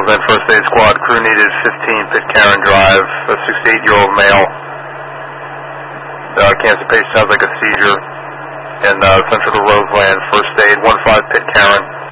Then first aid squad, crew needed 15 Pitcairn Drive, a 68-year-old male. Cancer patient sounds like a seizure. And central to Roseland, first aid, 15 Pitcairn.